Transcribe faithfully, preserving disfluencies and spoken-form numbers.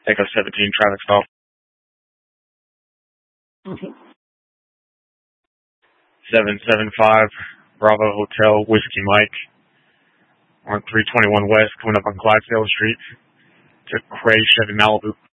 Echo seventeen, traffic stop. seven seven five, Bravo Hotel, Whiskey Mike, on three twenty-one West, coming up on Clydesdale Street, to Cray Chevy Malibu.